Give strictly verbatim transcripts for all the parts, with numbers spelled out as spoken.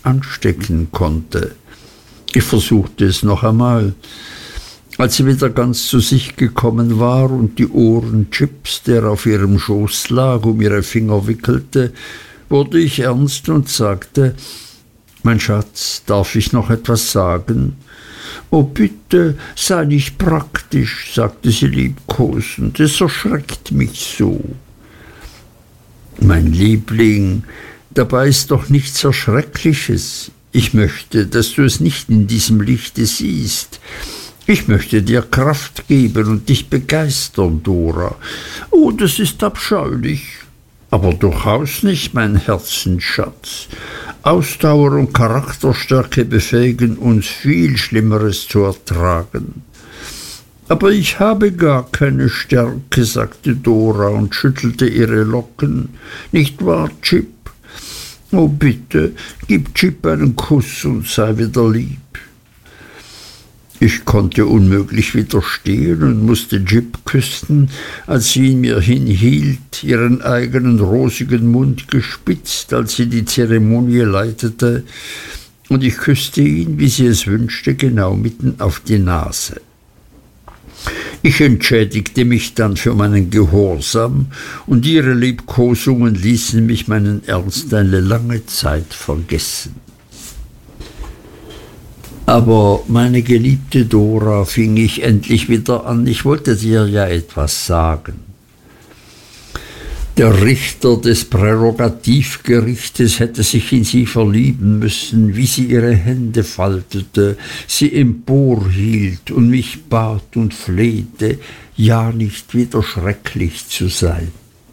nicht anstecken konnte. Ich versuchte es noch einmal. Als sie wieder ganz zu sich gekommen war und die Ohren Jips, der auf ihrem Schoß lag, um ihre Finger wickelte, wurde ich ernst und sagte: »Mein Schatz, darf ich noch etwas sagen?« »Oh, bitte, sei nicht praktisch«, sagte sie liebkosend, »es erschreckt mich so.« »Mein Liebling, dabei ist doch nichts Erschreckliches. Ich möchte, dass du es nicht in diesem Lichte siehst. Ich möchte dir Kraft geben und dich begeistern, Dora.« »Oh, das ist abscheulich.« »Aber durchaus nicht, mein Herzensschatz. Ausdauer und Charakterstärke befähigen uns, viel Schlimmeres zu ertragen.« »Aber ich habe gar keine Stärke«, sagte Dora und schüttelte ihre Locken. »Nicht wahr, Jip? Oh, bitte, gib Jip einen Kuss und sei wieder lieb.« Ich konnte unmöglich widerstehen und musste Jip küssen, als sie ihn mir hinhielt, ihren eigenen rosigen Mund gespitzt, als sie die Zeremonie leitete, und ich küsste ihn, wie sie es wünschte, genau mitten auf die Nase. Ich entschädigte mich dann für meinen Gehorsam, und ihre Liebkosungen ließen mich meinen Ernst eine lange Zeit vergessen. »Aber, meine geliebte Dora«, fing ich endlich wieder an, »ich wollte dir ja etwas sagen. Der Richter des Prärogativgerichtes hätte sich in sie verlieben müssen, wie sie ihre Hände faltete, sie emporhielt und mich bat und flehte, ja nicht wieder schrecklich zu sein.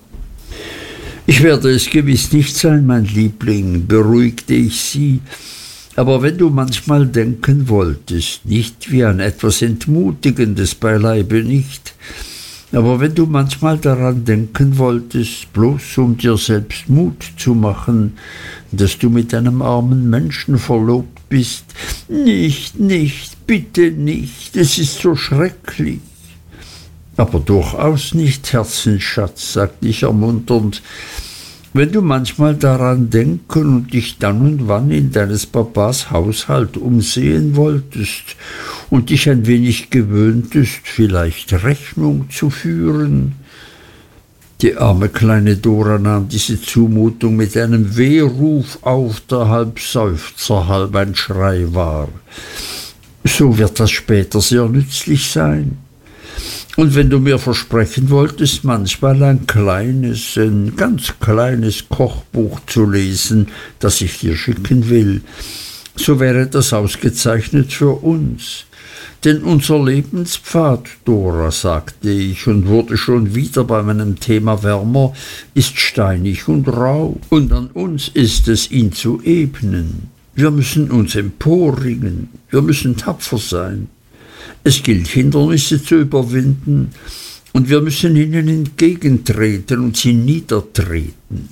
»Ich werde es gewiß nicht sein, mein Liebling«, beruhigte ich sie, »aber wenn du manchmal denken wolltest, nicht wie an etwas Entmutigendes, beileibe nicht, aber wenn du manchmal daran denken wolltest, bloß um dir selbst Mut zu machen, dass du mit einem armen Menschen verlobt bist, nicht, nicht, bitte nicht, es ist so schrecklich.« »Aber durchaus nicht, Herzensschatz«, sagte ich ermunternd, »wenn du manchmal daran denken und dich dann und wann in deines Papas Haushalt umsehen wolltest und dich ein wenig gewöhntest, vielleicht Rechnung zu führen.« Die arme kleine Dora nahm diese Zumutung mit einem Wehruf auf, der halb Seufzer, halb ein Schrei war. »So wird das später sehr nützlich sein. Und wenn du mir versprechen wolltest, manchmal ein kleines, ein ganz kleines Kochbuch zu lesen, das ich dir schicken will, so wäre das ausgezeichnet für uns. Denn unser Lebenspfad, Dora«, sagte ich und wurde schon wieder bei meinem Thema wärmer, »ist steinig und rau, und an uns ist es, ihn zu ebnen. Wir müssen uns emporringen, wir müssen tapfer sein. Es gilt, Hindernisse zu überwinden, und wir müssen ihnen entgegentreten und sie niedertreten.«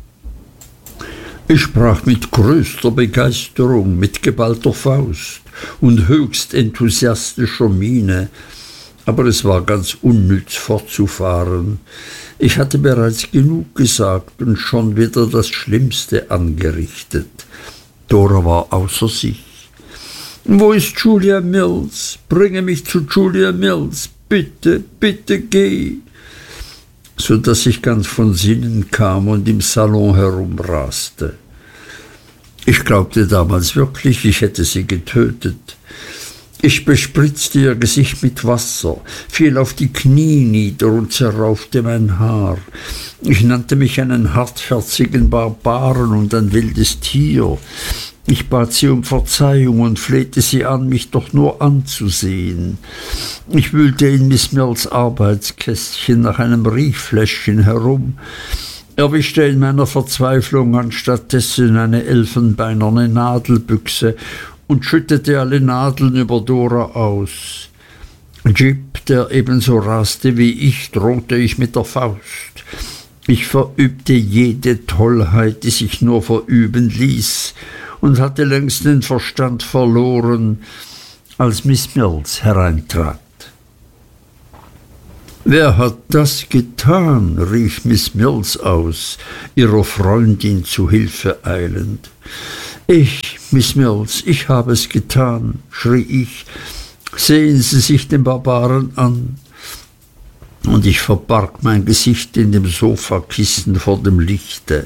Ich sprach mit größter Begeisterung, mit geballter Faust und höchst enthusiastischer Miene, aber es war ganz unnütz fortzufahren. Ich hatte bereits genug gesagt und schon wieder das Schlimmste angerichtet. Dora war außer sich. »Wo ist Julia Mills? Bringe mich zu Julia Mills. Bitte, bitte geh!« so dass ich ganz von Sinnen kam und im Salon herumraste. Ich glaubte damals wirklich, ich hätte sie getötet. Ich bespritzte ihr Gesicht mit Wasser, fiel auf die Knie nieder und zerraufte mein Haar. Ich nannte mich einen hartherzigen Barbaren und ein wildes Tier. Ich bat sie um Verzeihung und flehte sie an, mich doch nur anzusehen. Ich wühlte in Miss Mills Arbeitskästchen nach einem Riechfläschchen herum, erwischte in meiner Verzweiflung anstattdessen eine elfenbeinerne Nadelbüchse und schüttete alle Nadeln über Dora aus. Jip, der ebenso raste wie ich, drohte ich mit der Faust. Ich verübte jede Tollheit, die sich nur verüben ließ, und hatte längst den Verstand verloren, als Miss Mills hereintrat. »Wer hat das getan?« rief Miss Mills aus, ihrer Freundin zu Hilfe eilend. »Ich, Miss Mills, ich habe es getan, schrie ich. Sehen Sie sich den Barbaren an. Und ich verbarg mein Gesicht in dem Sofakissen vor dem Lichte.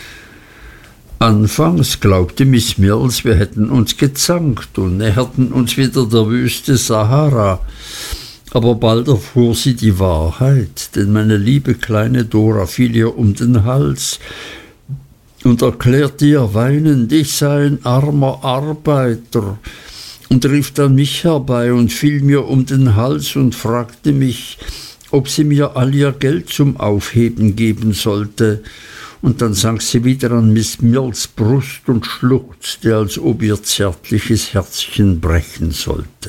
Anfangs glaubte Miss Mills, wir hätten uns gezankt und näherten uns wieder der Wüste Sahara. Aber bald erfuhr sie die Wahrheit, denn meine liebe kleine Dora fiel ihr um den Hals und erklärte ihr weinend, ich sei ein armer Arbeiter, und rief dann mich herbei und fiel mir um den Hals und fragte mich, ob sie mir all ihr Geld zum Aufheben geben sollte. Und dann sank sie wieder an Miss Mills Brust und schluchzte, als ob ihr zärtliches Herzchen brechen sollte.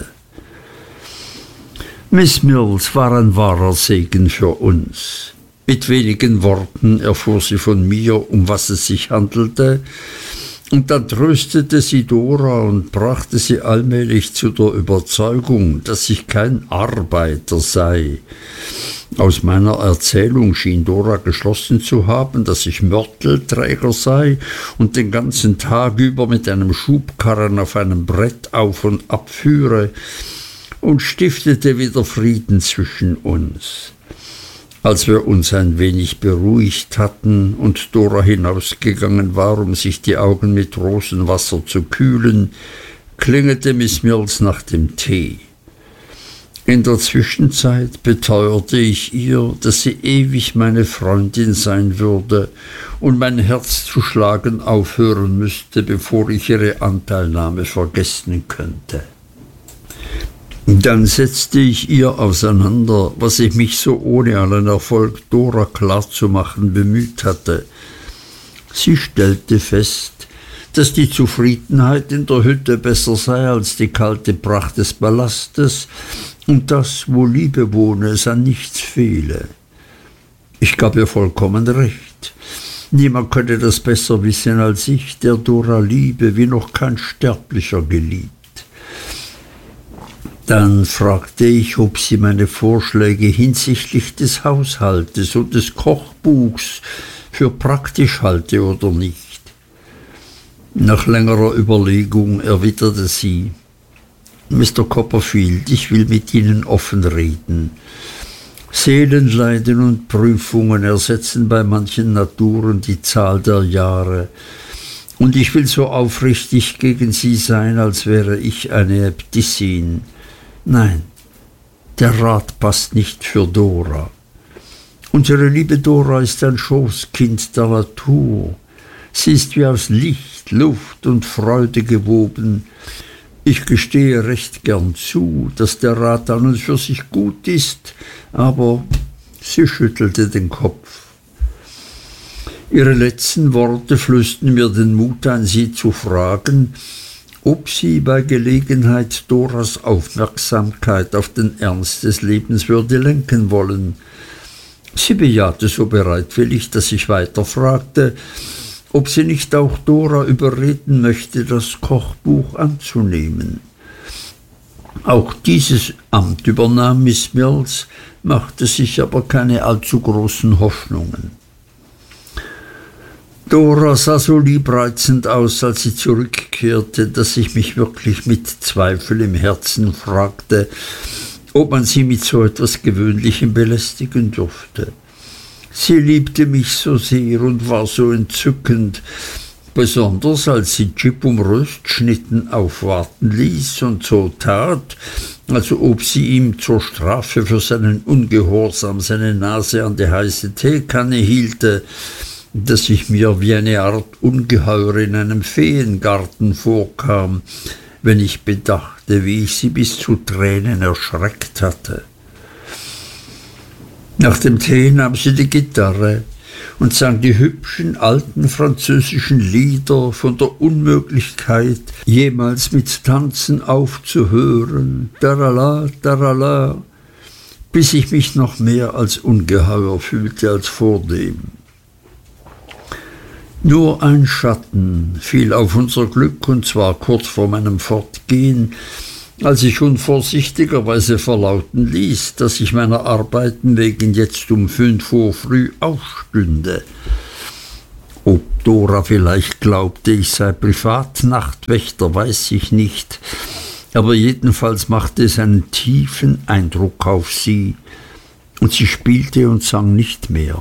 Miss Mills war ein wahrer Segen für uns. Mit wenigen Worten erfuhr sie von mir, um was es sich handelte, und dann tröstete sie Dora und brachte sie allmählich zu der Überzeugung, dass ich kein Arbeiter sei. Aus meiner Erzählung schien Dora geschlossen zu haben, dass ich Mörtelträger sei und den ganzen Tag über mit einem Schubkarren auf einem Brett auf und ab führe, und stiftete wieder Frieden zwischen uns. Als wir uns ein wenig beruhigt hatten und Dora hinausgegangen war, um sich die Augen mit Rosenwasser zu kühlen, klingelte Miss Mills nach dem Tee. In der Zwischenzeit beteuerte ich ihr, dass sie ewig meine Freundin sein würde und mein Herz zu schlagen aufhören müsste, bevor ich ihre Anteilnahme vergessen könnte. Dann setzte ich ihr auseinander, was ich mich so ohne allen Erfolg Dora klarzumachen bemüht hatte. Sie stellte fest, dass die Zufriedenheit in der Hütte besser sei als die kalte Pracht des Palastes und dass, wo Liebe wohne, es an nichts fehle. Ich gab ihr vollkommen recht. Niemand könne das besser wissen als ich, der Dora liebe, wie noch kein Sterblicher geliebt. Dann fragte ich, ob sie meine Vorschläge hinsichtlich des Haushaltes und des Kochbuchs für praktisch halte oder nicht. Nach längerer Überlegung erwiderte sie, Mister Copperfield, ich will mit Ihnen offen reden. Seelenleiden und Prüfungen ersetzen bei manchen Naturen die Zahl der Jahre, und ich will so aufrichtig gegen Sie sein, als wäre ich eine Äbtissin. Nein, der Rat passt nicht für Dora. Unsere liebe Dora ist ein Schoßkind der Natur. Sie ist wie aus Licht, Luft und Freude gewoben. Ich gestehe recht gern zu, dass der Rat an und für sich gut ist, aber sie schüttelte den Kopf. Ihre letzten Worte flößten mir den Mut ein, sie zu fragen, ob sie bei Gelegenheit Doras Aufmerksamkeit auf den Ernst des Lebens würde lenken wollen. Sie bejahte so bereitwillig, dass ich weiter fragte, ob sie nicht auch Dora überreden möchte, das Kochbuch anzunehmen. Auch dieses Amt übernahm Miss Mills, machte sich aber keine allzu großen Hoffnungen. Dora sah so liebreizend aus, als sie zurückkehrte, dass ich mich wirklich mit Zweifel im Herzen fragte, ob man sie mit so etwas Gewöhnlichem belästigen dürfte. Sie liebte mich so sehr und war so entzückend, besonders als sie Jip um Röstschnitten aufwarten ließ und so tat, als ob sie ihm zur Strafe für seinen Ungehorsam seine Nase an die heiße Teekanne hielte, dass ich mir wie eine Art Ungeheuer in einem Feengarten vorkam, wenn ich bedachte, wie ich sie bis zu Tränen erschreckt hatte. Nach dem Tee nahm sie die Gitarre und sang die hübschen alten französischen Lieder von der Unmöglichkeit, jemals mit Tanzen aufzuhören, tarala, tarala, bis ich mich noch mehr als ungeheuer fühlte als vordem. Nur ein Schatten fiel auf unser Glück, und zwar kurz vor meinem Fortgehen, als ich unvorsichtigerweise verlauten ließ, dass ich meiner Arbeiten wegen jetzt um fünf Uhr früh aufstünde. Ob Dora vielleicht glaubte, ich sei Privatnachtwächter, weiß ich nicht, aber jedenfalls machte es einen tiefen Eindruck auf sie, und sie spielte und sang nicht mehr.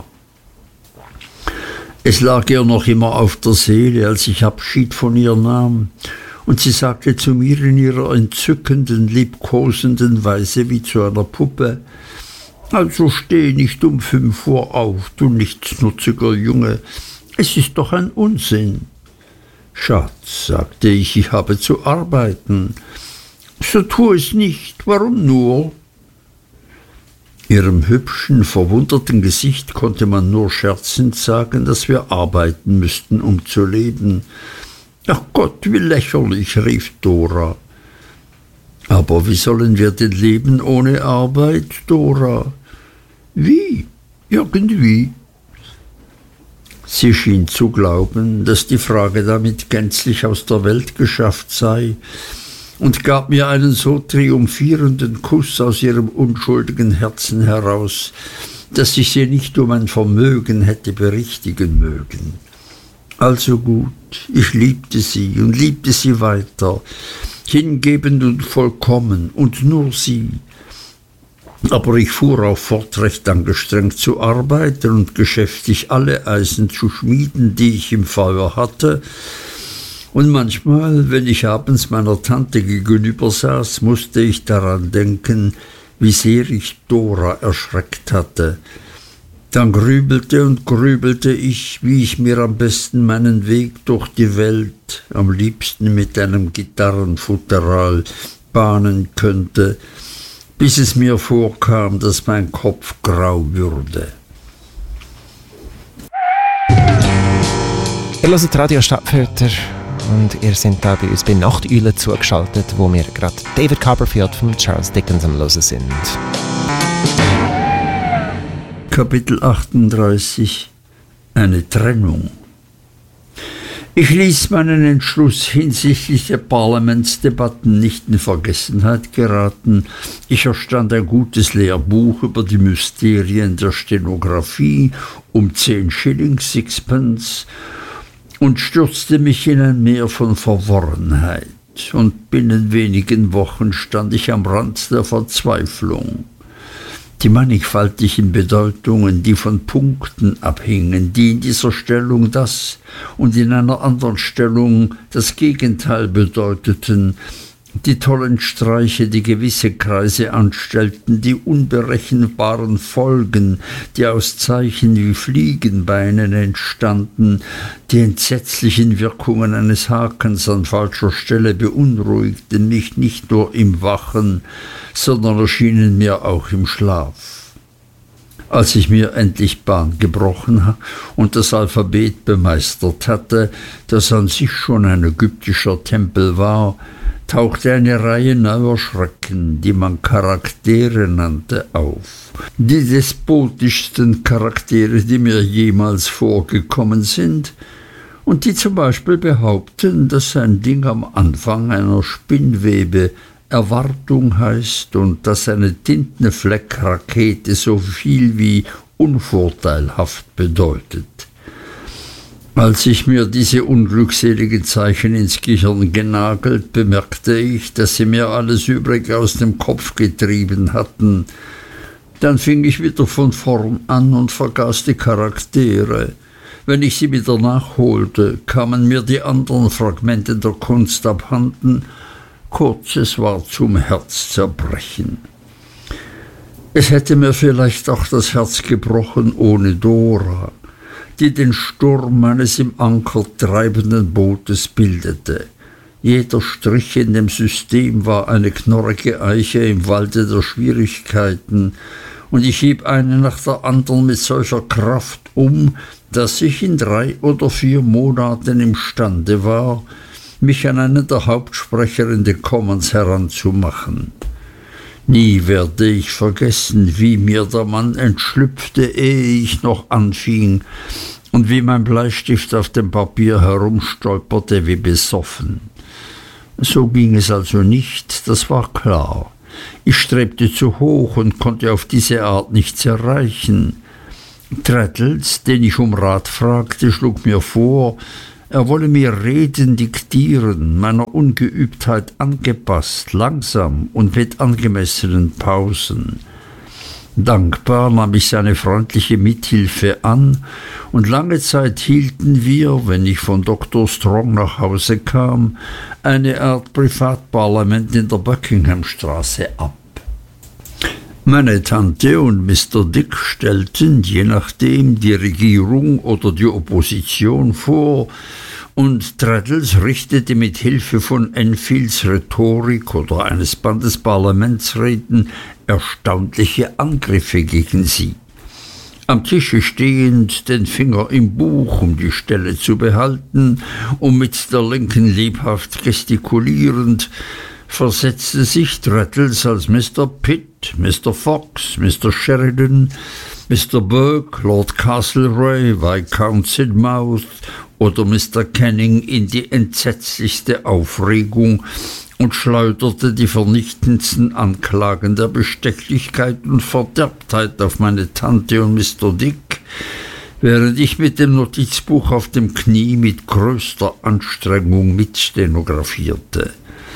Es lag ihr noch immer auf der Seele, als ich Abschied von ihr nahm, und sie sagte zu mir in ihrer entzückenden, liebkosenden Weise wie zu einer Puppe: »Also steh nicht um fünf Uhr auf, du nichtsnutziger Junge, es ist doch ein Unsinn.« »Schatz«, sagte ich, »ich habe zu arbeiten.« »So tu es nicht, warum nur?« Ihrem hübschen, verwunderten Gesicht konnte man nur scherzend sagen, dass wir arbeiten müssten, um zu leben. »Ach Gott, wie lächerlich«, rief Dora. »Aber wie sollen wir denn leben ohne Arbeit, Dora?« »Wie? Irgendwie.« Sie schien zu glauben, dass die Frage damit gänzlich aus der Welt geschafft sei, und gab mir einen so triumphierenden Kuss aus ihrem unschuldigen Herzen heraus, dass ich sie nicht um ein Vermögen hätte berichtigen mögen. Also gut, ich liebte sie und liebte sie weiter, hingebend und vollkommen, und nur sie. Aber ich fuhr auch fort, recht angestrengt zu arbeiten und geschäftig alle Eisen zu schmieden, die ich im Feuer hatte. Und manchmal, wenn ich abends meiner Tante gegenüber saß, musste ich daran denken, wie sehr ich Dora erschreckt hatte. Dann grübelte und grübelte ich, wie ich mir am besten meinen Weg durch die Welt, am liebsten mit einem Gitarrenfutteral, bahnen könnte, bis es mir vorkam, dass mein Kopf grau würde. Ihr hört Radio Stadtfilter und ihr seid da bei uns bei Nachteule zugeschaltet, wo wir gerade David Copperfield von Charles Dickens am Hören sind. Kapitel achtunddreißig. Eine Trennung. Ich ließ meinen Entschluss hinsichtlich der Parlamentsdebatten nicht in Vergessenheit geraten. Ich erstand ein gutes Lehrbuch über die Mysterien der Stenographie um zehn Schilling Sixpence und stürzte mich in ein Meer von Verworrenheit. Und binnen wenigen Wochen stand ich am Rand der Verzweiflung. Die mannigfaltigen Bedeutungen, die von Punkten abhingen, die in dieser Stellung das und in einer anderen Stellung das Gegenteil bedeuteten, die tollen Streiche, die gewisse Kreise anstellten, die unberechenbaren Folgen, die aus Zeichen wie Fliegenbeinen entstanden, die entsetzlichen Wirkungen eines Hakens an falscher Stelle beunruhigten mich nicht nur im Wachen, sondern erschienen mir auch im Schlaf. Als ich mir endlich Bahn gebrochen und das Alphabet bemeistert hatte, das an sich schon ein ägyptischer Tempel war, tauchte eine Reihe neuer Schrecken, die man Charaktere nannte, auf. Die despotischsten Charaktere, die mir jemals vorgekommen sind, und die zum Beispiel behaupten, dass ein Ding am Anfang einer Spinnwebe Erwartung heißt und dass eine Tintenfleckrakete so viel wie unvorteilhaft bedeutet. Als ich mir diese unglückseligen Zeichen ins Gehirn genagelt, bemerkte ich, dass sie mir alles Übrige aus dem Kopf getrieben hatten. Dann fing ich wieder von vorn an und vergaß die Charaktere. Wenn ich sie wieder nachholte, kamen mir die anderen Fragmente der Kunst abhanden. Kurz, es war zum Herzzerbrechen. Es hätte mir vielleicht auch das Herz gebrochen ohne Dora, die den Sturm meines im Anker treibenden Bootes bildete. Jeder Strich in dem System war eine knorrige Eiche im Walde der Schwierigkeiten, und ich hieb eine nach der anderen mit solcher Kraft um, dass ich in drei oder vier Monaten imstande war, mich an einen der Hauptsprecher in den Commons heranzumachen. Nie werde ich vergessen, wie mir der Mann entschlüpfte, ehe ich noch anfing, und wie mein Bleistift auf dem Papier herumstolperte wie besoffen. So ging es also nicht, das war klar. Ich strebte zu hoch und konnte auf diese Art nichts erreichen. Traddles, den ich um Rat fragte, schlug mir vor, er wolle mir Reden diktieren, meiner Ungeübtheit angepasst, langsam und mit angemessenen Pausen. Dankbar nahm ich seine freundliche Mithilfe an, und lange Zeit hielten wir, wenn ich von Doktor Strong nach Hause kam, eine Art Privatparlament in der Buckinghamstraße ab. Meine Tante und Mister Dick stellten, je nachdem, die Regierung oder die Opposition vor, und Traddles richtete mit Hilfe von Enfields Rhetorik oder eines Bandes Parlamentsreden erstaunliche Angriffe gegen sie. Am Tische stehend, den Finger im Buch, um die Stelle zu behalten, und mit der linken lebhaft gestikulierend, versetzte sich Traddles als Mister Pitt, Mister Fox, Mister Sheridan, Mister Burke, Lord Castlereagh, Viscount Sidmouth oder Mister Canning in die entsetzlichste Aufregung und schleuderte die vernichtendsten Anklagen der Bestechlichkeit und Verderbtheit auf meine Tante und Mister Dick, während ich mit dem Notizbuch auf dem Knie mit größter Anstrengung mitstenografierte.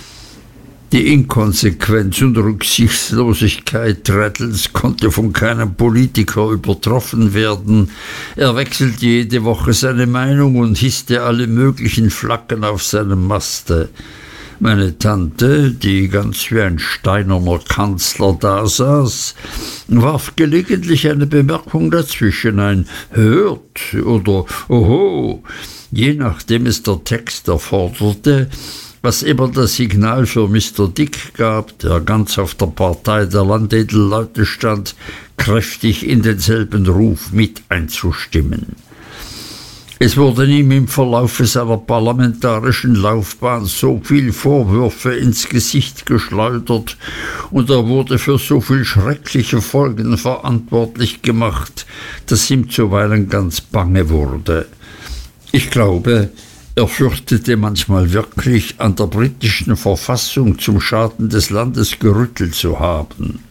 Die Inkonsequenz und Rücksichtslosigkeit Traddles konnte von keinem Politiker übertroffen werden. Er wechselte jede Woche seine Meinung und hisste alle möglichen Flaggen auf seinem Maste. Meine Tante, die ganz wie ein steinerner Kanzler dasaß, warf gelegentlich eine Bemerkung dazwischen, ein »Hört« oder »Oho«, je nachdem es der Text erforderte, was immer das Signal für Mister Dick gab, der ganz auf der Partei der Landedelleute stand, kräftig in denselben Ruf mit einzustimmen. Es wurden ihm im Verlaufe seiner parlamentarischen Laufbahn so viel Vorwürfe ins Gesicht geschleudert und er wurde für so viel schreckliche Folgen verantwortlich gemacht, dass ihm zuweilen ganz bange wurde. Ich glaube, er fürchtete manchmal wirklich, an der britischen Verfassung zum Schaden des Landes gerüttelt zu haben.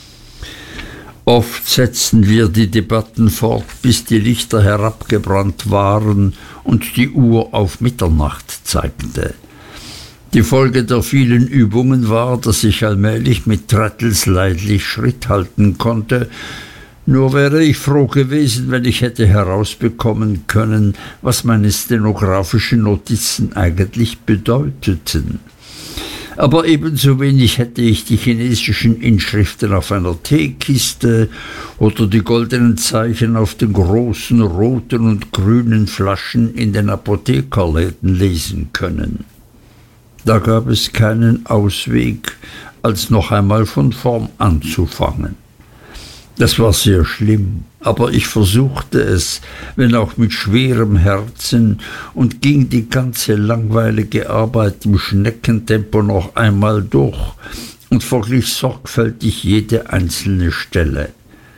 Oft setzten wir die Debatten fort, bis die Lichter herabgebrannt waren und die Uhr auf Mitternacht zeigte. Die Folge der vielen Übungen war, dass ich allmählich mit Traddles leidlich Schritt halten konnte. Nur wäre ich froh gewesen, wenn ich hätte herausbekommen können, was meine stenografischen Notizen eigentlich bedeuteten. Aber ebenso wenig hätte ich die chinesischen Inschriften auf einer Teekiste oder die goldenen Zeichen auf den großen roten und grünen Flaschen in den Apothekerläden lesen können. Da gab es keinen Ausweg, als noch einmal von vorn anzufangen. Das war sehr schlimm, aber ich versuchte es, wenn auch mit schwerem Herzen, und ging die ganze langweilige Arbeit im Schneckentempo noch einmal durch und verglich sorgfältig jede einzelne Stelle.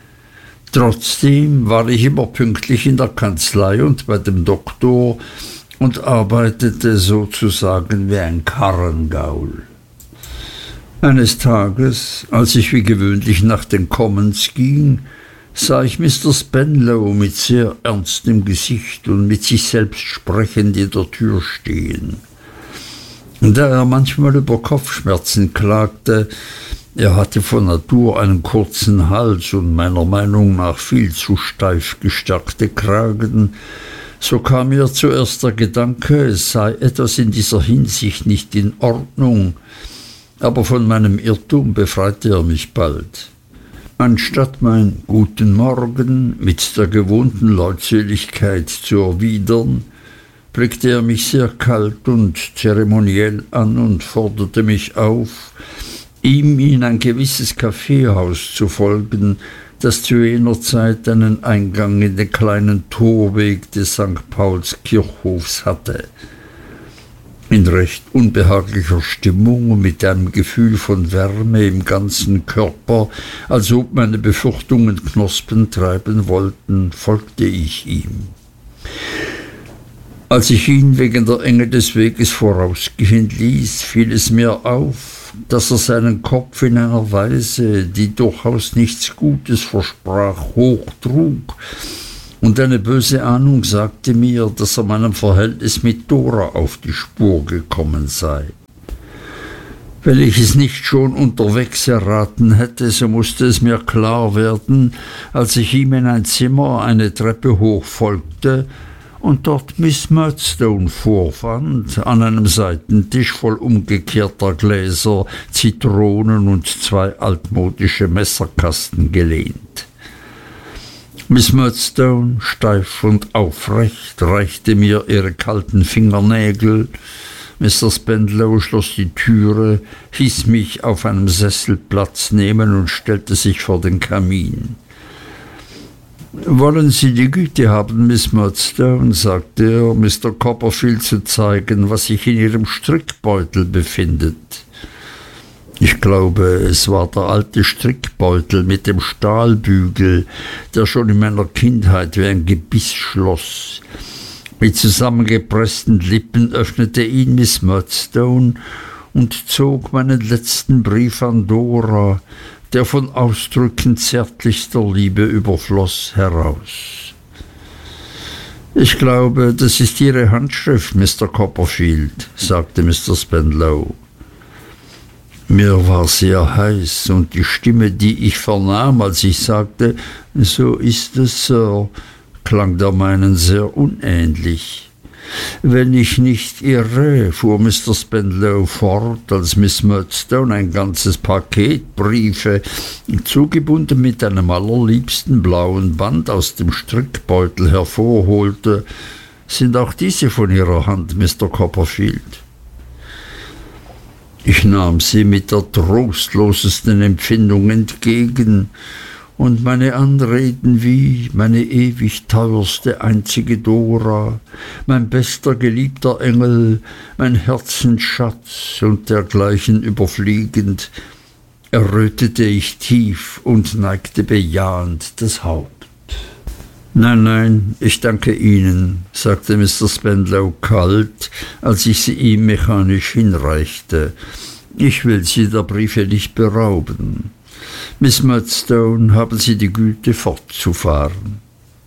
Trotzdem war ich immer pünktlich in der Kanzlei und bei dem Doktor und arbeitete sozusagen wie ein Karrengaul. Eines Tages, als ich wie gewöhnlich nach den Commons ging, sah ich Mister Spenlow mit sehr ernstem Gesicht und mit sich selbst sprechend in der Tür stehen. Da er manchmal über Kopfschmerzen klagte, er hatte von Natur einen kurzen Hals und meiner Meinung nach viel zu steif gestärkte Kragen, so kam mir zuerst der Gedanke, es sei etwas in dieser Hinsicht nicht in Ordnung, aber von meinem Irrtum befreite er mich bald. Anstatt mein »Guten Morgen« mit der gewohnten Leutseligkeit zu erwidern, blickte er mich sehr kalt und zeremoniell an und forderte mich auf, ihm in ein gewisses Kaffeehaus zu folgen, das zu jener Zeit einen Eingang in den kleinen Torweg des Sankt Pauls Kirchhofs hatte. In recht unbehaglicher Stimmung und mit einem Gefühl von Wärme im ganzen Körper, als ob meine Befürchtungen Knospen treiben wollten, folgte ich ihm. Als ich ihn wegen der Enge des Weges vorausgehen ließ, fiel es mir auf, dass er seinen Kopf in einer Weise, die durchaus nichts Gutes versprach, hochtrug, und eine böse Ahnung sagte mir, dass er meinem Verhältnis mit Dora auf die Spur gekommen sei. Wenn ich es nicht schon unterwegs erraten hätte, so musste es mir klar werden, als ich ihm in ein Zimmer eine Treppe hoch folgte und dort Miss Murdstone vorfand, an einem Seitentisch voll umgekehrter Gläser, Zitronen und zwei altmodische Messerkasten gelehnt. Miss Murdstone, steif und aufrecht, reichte mir ihre kalten Fingernägel. Mister Spenlow schloss die Türe, hieß mich auf einem Sessel Platz nehmen und stellte sich vor den Kamin. »Wollen Sie die Güte haben, Miss Murdstone«, sagte er, »Mister Copperfield zu zeigen, was sich in Ihrem Strickbeutel befindet?« Ich glaube, es war der alte Strickbeutel mit dem Stahlbügel, der schon in meiner Kindheit wie ein Gebiss schloss. Mit zusammengepressten Lippen öffnete ihn Miss Murdstone und zog meinen letzten Brief an Dora, der von Ausdrücken zärtlichster Liebe überfloß, heraus. »Ich glaube, das ist Ihre Handschrift, Mister Copperfield«, sagte Mister Spenlow. Mir war sehr heiß, und die Stimme, die ich vernahm, als ich sagte, »So ist es, Sir«, klang der meinen sehr unähnlich. »Wenn ich nicht irre«, fuhr Mister Spenlow fort, als Miss Murdstone ein ganzes Paket Briefe, zugebunden mit einem allerliebsten blauen Band, aus dem Strickbeutel hervorholte, »sind auch diese von Ihrer Hand, Mister Copperfield?« Ich nahm sie mit der trostlosesten Empfindung entgegen, und meine Anreden wie meine ewig teuerste einzige Dora, mein bester geliebter Engel, mein Herzensschatz und dergleichen überfliegend, errötete ich tief und neigte bejahend das Haupt. »Nein, nein, ich danke Ihnen«, sagte Mister Spenlow kalt, als ich sie ihm mechanisch hinreichte. »Ich will Sie der Briefe nicht berauben. Miss Murdstone, haben Sie die Güte, fortzufahren.«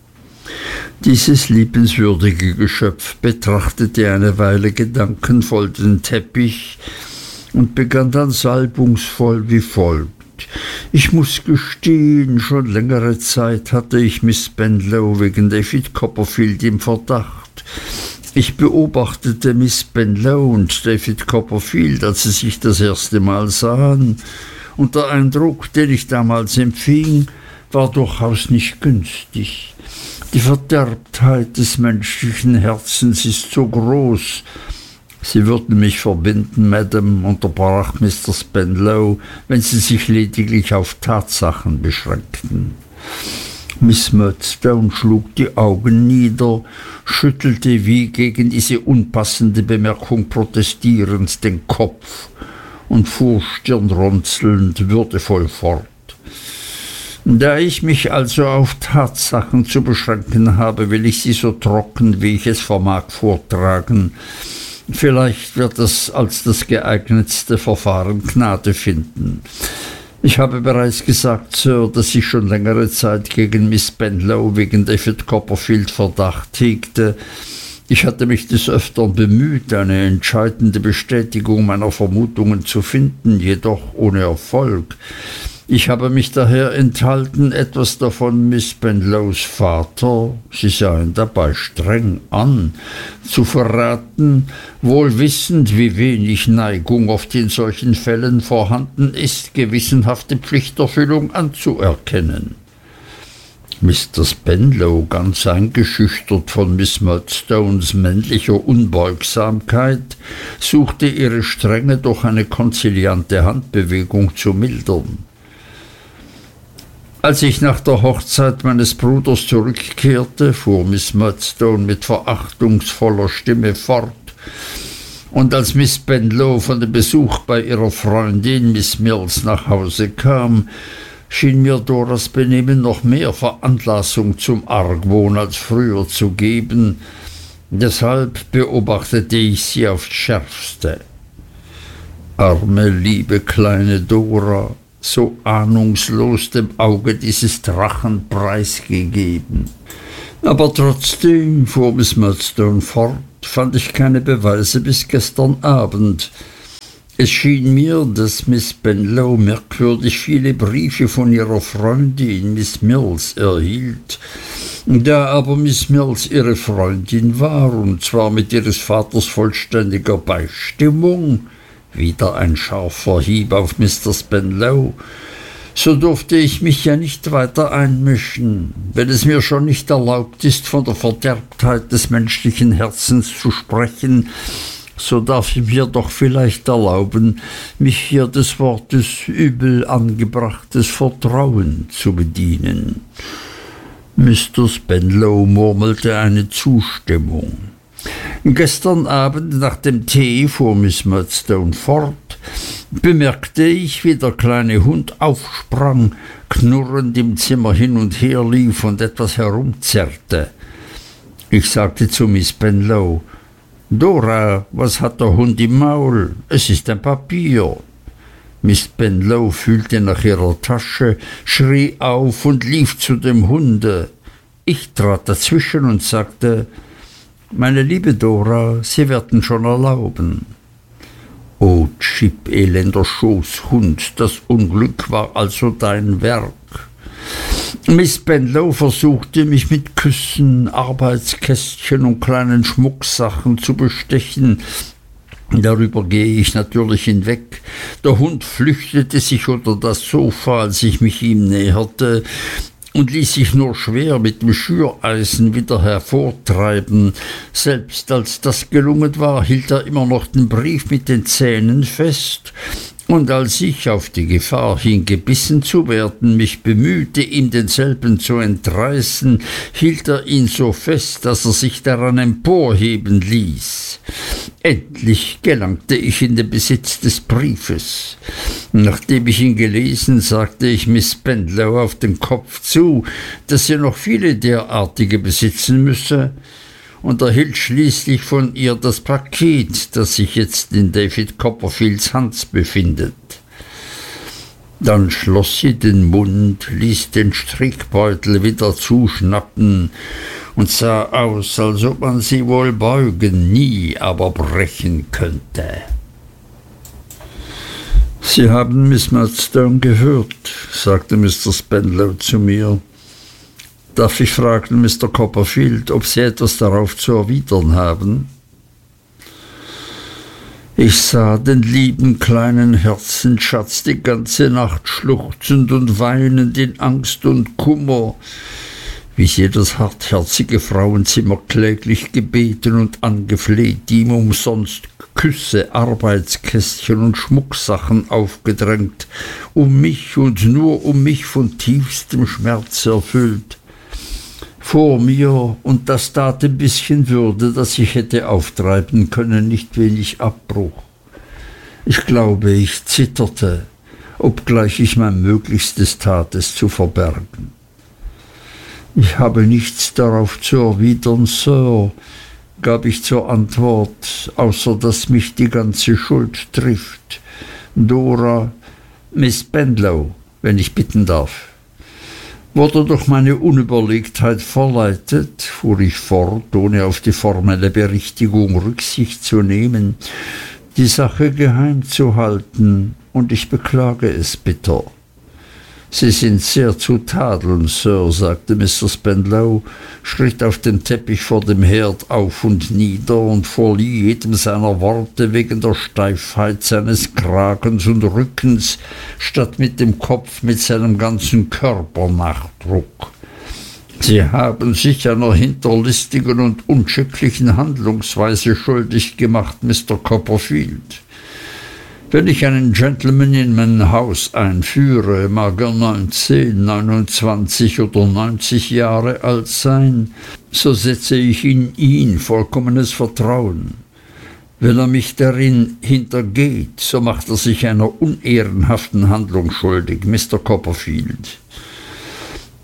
Dieses liebenswürdige Geschöpf betrachtete eine Weile gedankenvoll den Teppich und begann dann salbungsvoll wie folgt: »Ich muß gestehen, schon längere Zeit hatte ich Miss Spenlow wegen David Copperfield im Verdacht. Ich beobachtete Miss Spenlow und David Copperfield, als sie sich das erste Mal sahen, und der Eindruck, den ich damals empfing, war durchaus nicht günstig. Die Verderbtheit des menschlichen Herzens ist so groß.« »Sie würden mich verbinden, Madame«, unterbrach Mister Spenlow, »wenn Sie sich lediglich auf Tatsachen beschränkten.« Miss Murdstone schlug die Augen nieder, schüttelte wie gegen diese unpassende Bemerkung protestierend den Kopf und fuhr stirnrunzelnd würdevoll fort. »Da ich mich also auf Tatsachen zu beschränken habe, will ich sie so trocken, wie ich es vermag, vortragen. Vielleicht wird es als das geeignetste Verfahren Gnade finden. Ich habe bereits gesagt, Sir, dass ich schon längere Zeit gegen Miss Spenlow wegen David Copperfield Verdacht hegte. Ich hatte mich des Öfteren bemüht, eine entscheidende Bestätigung meiner Vermutungen zu finden, jedoch ohne Erfolg. Ich habe mich daher enthalten, etwas davon Miss Spenlows Vater, sie sah ihn dabei streng an, zu verraten, wohl wissend, wie wenig Neigung oft in solchen Fällen vorhanden ist, gewissenhafte Pflichterfüllung anzuerkennen. Mister Spenlow, ganz eingeschüchtert von Miss Murdstones männlicher Unbeugsamkeit, suchte ihre Strenge durch eine konziliante Handbewegung zu mildern. »Als ich nach der Hochzeit meines Bruders zurückkehrte«, fuhr Miss Murdstone mit verachtungsvoller Stimme fort, »und als Miss Spenlow von dem Besuch bei ihrer Freundin Miss Mills nach Hause kam, schien mir Doras Benehmen noch mehr Veranlassung zum Argwohn als früher zu geben. Deshalb beobachtete ich sie aufs Schärfste. Arme, liebe kleine Dora, so ahnungslos dem Auge dieses Drachen preisgegeben. Aber trotzdem, fuhr Miss Murdstone fort, fand ich keine Beweise bis gestern Abend. Es schien mir, dass Miss Spenlow merkwürdig viele Briefe von ihrer Freundin Miss Mills erhielt. Da aber Miss Mills ihre Freundin war, und zwar mit ihres Vaters vollständiger Beistimmung, wieder ein scharfer Hieb auf Mister Spenlow, so durfte ich mich ja nicht weiter einmischen. Wenn es mir schon nicht erlaubt ist, von der Verderbtheit des menschlichen Herzens zu sprechen, so darf ich mir doch vielleicht erlauben, mich hier des Wortes übel angebrachtes Vertrauen zu bedienen. Mister Spenlow murmelte eine Zustimmung. Gestern Abend nach dem Tee, fuhr Miss Murdstone fort, bemerkte ich, wie der kleine Hund aufsprang, knurrend im Zimmer hin und her lief und etwas herumzerrte. Ich sagte zu Miss Spenlow: »Dora, was hat der Hund im Maul? Es ist ein Papier.« Miss Spenlow fühlte nach ihrer Tasche, schrie auf und lief zu dem Hunde. Ich trat dazwischen und sagte: »Meine liebe Dora, Sie werden schon erlauben.« »O Jip, elender Schoßhund, das Unglück war also dein Werk.« Miss Spenlow versuchte, mich mit Küssen, Arbeitskästchen und kleinen Schmucksachen zu bestechen. Darüber gehe ich natürlich hinweg. Der Hund flüchtete sich unter das Sofa, als ich mich ihm näherte, und ließ sich nur schwer mit dem Schüreisen wieder hervortreiben. Selbst als das gelungen war, hielt er immer noch den Brief mit den Zähnen fest, und als ich, auf die Gefahr hin gebissen zu werden, mich bemühte, ihm denselben zu entreißen, hielt er ihn so fest, dass er sich daran emporheben ließ. Endlich gelangte ich in den Besitz des Briefes. Nachdem ich ihn gelesen, sagte ich Miss Spenlow auf den Kopf zu, dass sie noch viele derartige besitzen müsse, und erhielt schließlich von ihr das Paket, das sich jetzt in David Copperfields Hand befindet. Dann schloss sie den Mund, ließ den Strickbeutel wieder zuschnappen und sah aus, als ob man sie wohl beugen, nie aber brechen könnte. »Sie haben Miss Murdstone gehört«, sagte Mister Spenlow zu mir. »Darf ich fragen, Mister Copperfield, ob Sie etwas darauf zu erwidern haben?« Ich sah den lieben kleinen Herzenschatz die ganze Nacht schluchzend und weinend in Angst und Kummer, wie sie das hartherzige Frauenzimmer kläglich gebeten und angefleht, ihm umsonst Küsse, Arbeitskästchen und Schmucksachen aufgedrängt, um mich und nur um mich von tiefstem Schmerz erfüllt. Vor mir, und das tat ein bisschen Würde, das ich hätte auftreiben können, nicht wenig Abbruch. Ich glaube, ich zitterte, obgleich ich mein Möglichstes tat, es zu verbergen. »Ich habe nichts darauf zu erwidern, Sir«, gab ich zur Antwort, »außer dass mich die ganze Schuld trifft. Dora, Miss Spenlow, wenn ich bitten darf.« »Wurde durch meine Unüberlegtheit verleitet«, fuhr ich fort, ohne auf die formelle Berichtigung Rücksicht zu nehmen, »die Sache geheim zu halten, und ich beklage es bitter.« »Sie sind sehr zu tadeln, Sir«, sagte Mister Spenlow, schritt auf dem Teppich vor dem Herd auf und nieder und verlieh jedem seiner Worte wegen der Steifheit seines Kragens und Rückens statt mit dem Kopf mit seinem ganzen Körper Nachdruck. »Sie haben sich einer hinterlistigen und unschicklichen Handlungsweise schuldig gemacht, Mister Copperfield. Wenn ich einen Gentleman in mein Haus einführe, mag er neunzehn, neunundzwanzig oder neunzig Jahre alt sein, so setze ich in ihn vollkommenes Vertrauen. Wenn er mich darin hintergeht, so macht er sich einer unehrenhaften Handlung schuldig, Mister Copperfield.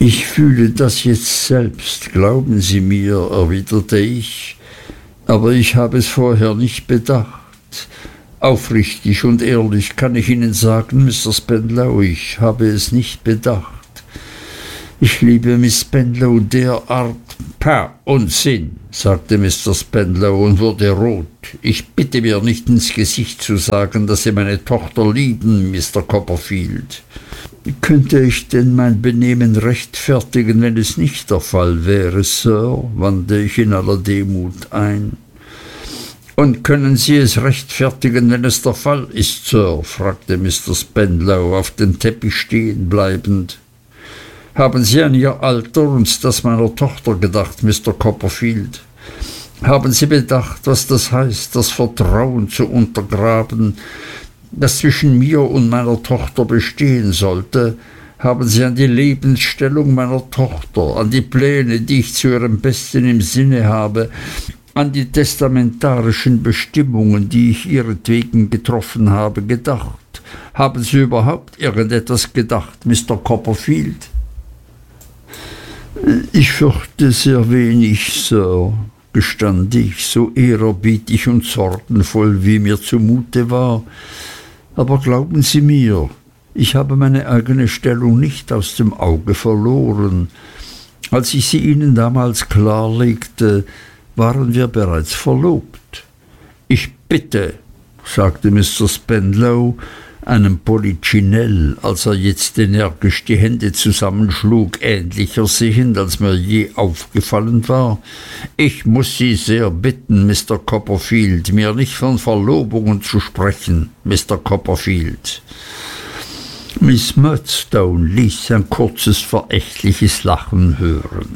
Ich fühle das jetzt selbst, glauben Sie mir, erwiderte ich, aber ich habe es vorher nicht bedacht. Aufrichtig und ehrlich kann ich Ihnen sagen, Mister Spenlow, ich habe es nicht bedacht. Ich liebe Miss Spenlow derart. Pah, Unsinn, sagte Mister Spenlow und wurde rot. Ich bitte mir nicht ins Gesicht zu sagen, dass Sie meine Tochter lieben, Mister Copperfield. Könnte ich denn mein Benehmen rechtfertigen, wenn es nicht der Fall wäre, Sir? Wandte ich in aller Demut ein. Und können Sie es rechtfertigen, wenn es der Fall ist, Sir? Fragte Mister Spenlow, auf dem Teppich stehen bleibend. Haben Sie an Ihr Alter und das meiner Tochter gedacht, Mister Copperfield? Haben Sie bedacht, was das heißt, das Vertrauen zu untergraben, das zwischen mir und meiner Tochter bestehen sollte? Haben Sie an die Lebensstellung meiner Tochter, an die Pläne, die ich zu ihrem Besten im Sinne habe, an die testamentarischen Bestimmungen, die ich ihretwegen getroffen habe, gedacht? Haben Sie überhaupt irgendetwas gedacht, Mister Copperfield? Ich fürchte sehr wenig, Sir, gestand ich, so ehrerbietig und sorgenvoll, wie mir zumute war. Aber glauben Sie mir, ich habe meine eigene Stellung nicht aus dem Auge verloren. Als ich sie Ihnen damals klarlegte, waren wir bereits verlobt. Ich bitte, sagte Mister Spenlow, einem Polichinell, als er jetzt energisch die Hände zusammenschlug, ähnlicher sehend, als mir je aufgefallen war. Ich muss Sie sehr bitten, Mister Copperfield, mir nicht von Verlobungen zu sprechen, Mister Copperfield. Miss Murdstone ließ ein kurzes, verächtliches Lachen hören.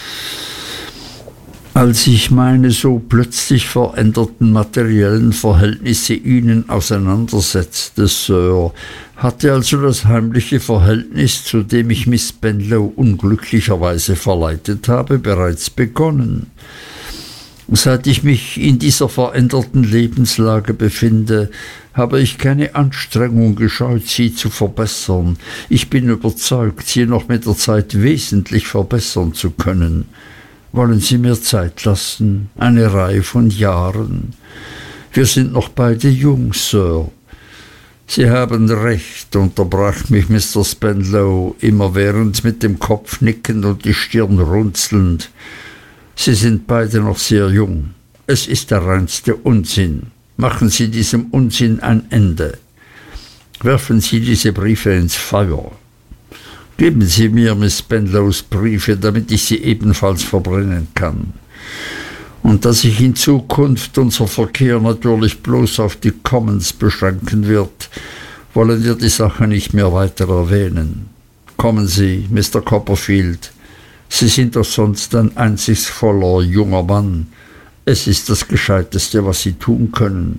Als ich meine so plötzlich veränderten materiellen Verhältnisse Ihnen auseinandersetzte, Sir, hatte also das heimliche Verhältnis, zu dem ich Miss Spenlow unglücklicherweise verleitet habe, bereits begonnen. Seit ich mich in dieser veränderten Lebenslage befinde, habe ich keine Anstrengung gescheut, sie zu verbessern. Ich bin überzeugt, sie noch mit der Zeit wesentlich verbessern zu können. Wollen Sie mir Zeit lassen, eine Reihe von Jahren? Wir sind noch beide jung, Sir. Sie haben recht, unterbrach mich Mister Spenlow, immerwährend mit dem Kopf nickend und die Stirn runzelnd. Sie sind beide noch sehr jung. Es ist der reinste Unsinn. Machen Sie diesem Unsinn ein Ende. Werfen Sie diese Briefe ins Feuer. Geben Sie mir Miss Spenlows Briefe, damit ich sie ebenfalls verbrennen kann. Und da sich in Zukunft unser Verkehr natürlich bloß auf die Commons beschränken wird, wollen wir die Sache nicht mehr weiter erwähnen. Kommen Sie, Mister Copperfield. Sie sind doch sonst ein einsichtsvoller junger Mann. Es ist das Gescheiteste, was Sie tun können.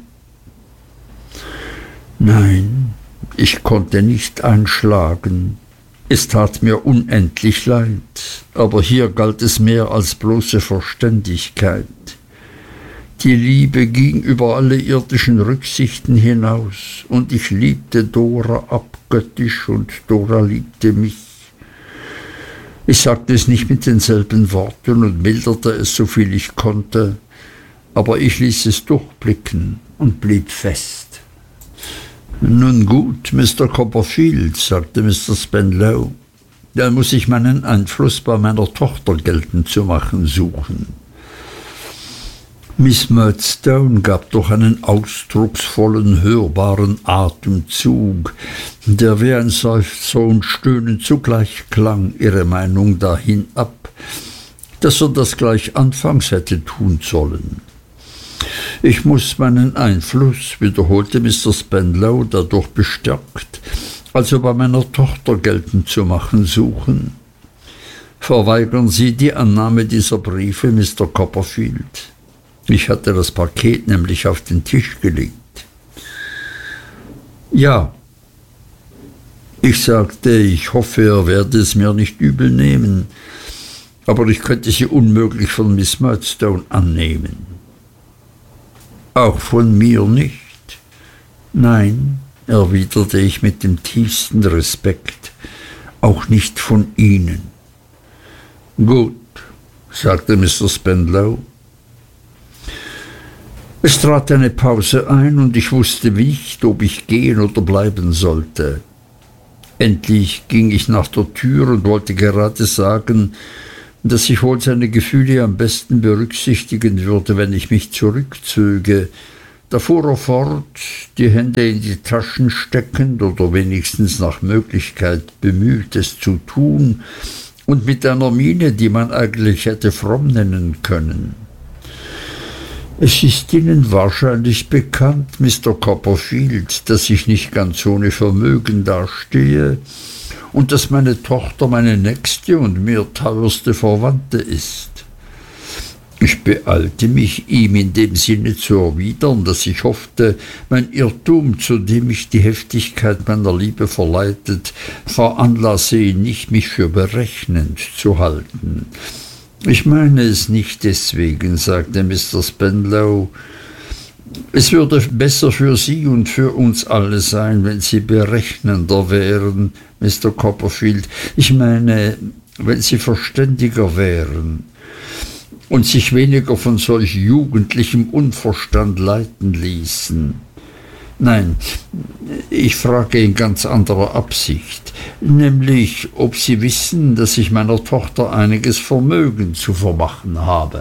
Nein, ich konnte nicht einschlagen. Es tat mir unendlich leid, aber hier galt es mehr als bloße Verständigkeit. Die Liebe ging über alle irdischen Rücksichten hinaus, und ich liebte Dora abgöttisch, und Dora liebte mich. Ich sagte es nicht mit denselben Worten und milderte es, so viel ich konnte, aber ich ließ es durchblicken und blieb fest. »Nun gut, Mister Copperfield«, sagte Mister Spenlow, »dann muß ich meinen Einfluß bei meiner Tochter geltend zu machen suchen.« Miss Murdstone gab durch einen ausdrucksvollen, hörbaren Atemzug, der wie ein Seufzer und Stöhnen zugleich klang, ihre Meinung dahin ab, dass er das gleich anfangs hätte tun sollen. »Ich muß meinen Einfluss«, wiederholte Mister Spenlow, dadurch bestärkt, »also bei meiner Tochter geltend zu machen suchen. Verweigern Sie die Annahme dieser Briefe, Mister Copperfield. Ich hatte das Paket nämlich auf den Tisch gelegt.« »Ja.« Ich sagte, ich hoffe, er werde es mir nicht übel nehmen, aber ich könnte sie unmöglich von Miss Murdstone annehmen. »Auch von mir nicht?« »Nein«, erwiderte ich mit dem tiefsten Respekt, »auch nicht von Ihnen. Gut, sagte Mister Spenlow. Es trat eine Pause ein, und ich wusste nicht, ob ich gehen oder bleiben sollte. Endlich ging ich nach der Tür und wollte gerade sagen, dass ich wohl seine Gefühle am besten berücksichtigen würde, wenn ich mich zurückzöge. Da fuhr er fort, die Hände in die Taschen steckend oder wenigstens nach Möglichkeit bemüht, es zu tun, und mit einer Miene, die man eigentlich hätte fromm nennen können. Es ist Ihnen wahrscheinlich bekannt, Mister Copperfield, dass ich nicht ganz ohne Vermögen dastehe und dass meine Tochter meine nächste und mir teuerste Verwandte ist. Ich beeilte mich, ihm in dem Sinne zu erwidern, dass ich hoffte, mein Irrtum, zu dem mich die Heftigkeit meiner Liebe verleitet, veranlasse ihn nicht, mich für berechnend zu halten. Ich meine es nicht deswegen, sagte Mister Spenlow. Es würde besser für Sie und für uns alle sein, wenn Sie berechnender wären, Mister Copperfield. Ich meine, wenn Sie verständiger wären und sich weniger von solch jugendlichem Unverstand leiten ließen. Nein, ich frage in ganz anderer Absicht, nämlich, ob Sie wissen, dass ich meiner Tochter einiges Vermögen zu vermachen habe.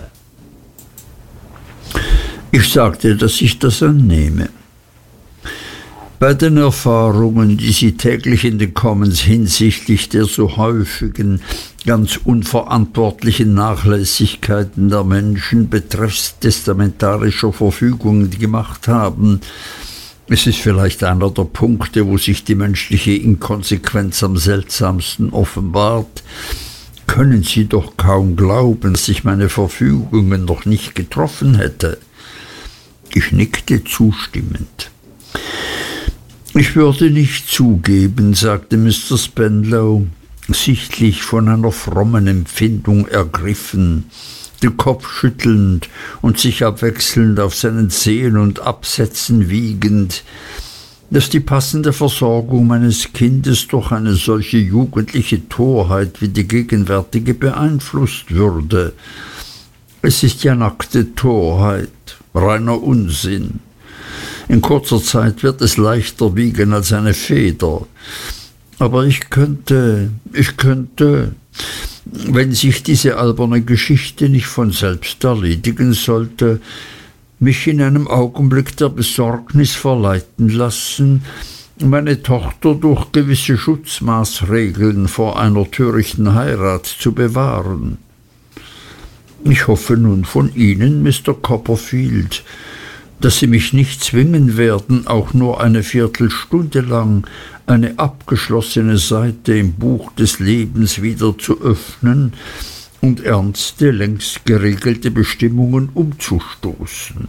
Ich sagte, dass ich das annehme. Bei den Erfahrungen, die Sie täglich in den Commons hinsichtlich der so häufigen, ganz unverantwortlichen Nachlässigkeiten der Menschen betreffs testamentarischer Verfügungen gemacht haben, es ist vielleicht einer der Punkte, wo sich die menschliche Inkonsequenz am seltsamsten offenbart, können Sie doch kaum glauben, dass ich meine Verfügungen noch nicht getroffen hätte. Ich nickte zustimmend. Ich würde nicht zugeben, sagte Mister Spenlow, sichtlich von einer frommen Empfindung ergriffen, den Kopf schüttelnd und sich abwechselnd auf seinen Zehen und Absätzen wiegend, dass die passende Versorgung meines Kindes durch eine solche jugendliche Torheit wie die gegenwärtige beeinflusst würde. Es ist ja nackte Torheit, reiner Unsinn. In kurzer Zeit wird es leichter wiegen als eine Feder. Aber ich könnte, ich könnte, wenn sich diese alberne Geschichte nicht von selbst erledigen sollte, mich in einem Augenblick der Besorgnis verleiten lassen, meine Tochter durch gewisse Schutzmaßregeln vor einer törichten Heirat zu bewahren. Ich hoffe nun von Ihnen, Mister Copperfield, dass Sie mich nicht zwingen werden, auch nur eine Viertelstunde lang eine abgeschlossene Seite im Buch des Lebens wieder zu öffnen und ernste, längst geregelte Bestimmungen umzustoßen.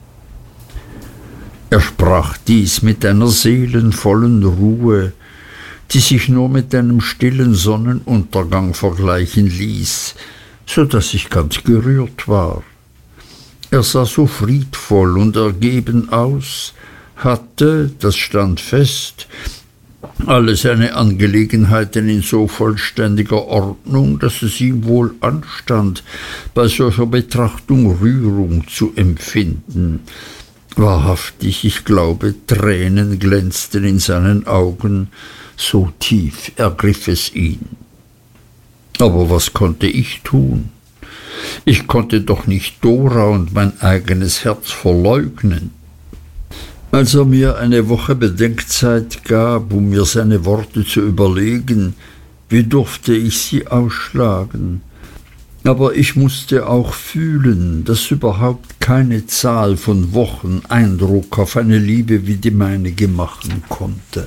Er sprach dies mit einer seelenvollen Ruhe, die sich nur mit einem stillen Sonnenuntergang vergleichen ließ, so daß ich ganz gerührt war. Er sah so friedvoll und ergeben aus, hatte, das stand fest, alle seine Angelegenheiten in so vollständiger Ordnung, dass es ihm wohl anstand, bei solcher Betrachtung Rührung zu empfinden. Wahrhaftig, ich glaube, Tränen glänzten in seinen Augen, so tief ergriff es ihn. Aber was konnte ich tun? Ich konnte doch nicht Dora und mein eigenes Herz verleugnen. Als er mir eine Woche Bedenkzeit gab, um mir seine Worte zu überlegen, wie durfte ich sie ausschlagen? Aber ich musste auch fühlen, dass überhaupt keine Zahl von Wochen Eindruck auf eine Liebe wie die meinige machen konnte.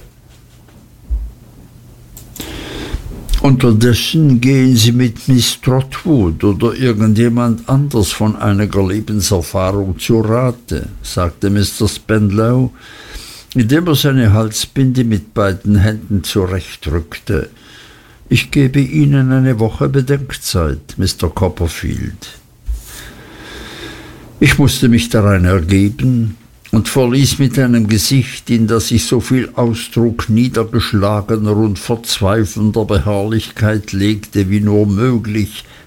Unterdessen gehen Sie mit Miss Trotwood oder irgendjemand anders von einiger Lebenserfahrung zu Rate, sagte Mister Spenlow, indem er seine Halsbinde mit beiden Händen zurechtrückte. Ich gebe Ihnen eine Woche Bedenkzeit, Mister Copperfield. Ich musste mich darein ergeben und verließ mit einem Gesicht, in das sich so viel Ausdruck niedergeschlagener und verzweifelnder Beharrlichkeit legte wie nur möglich,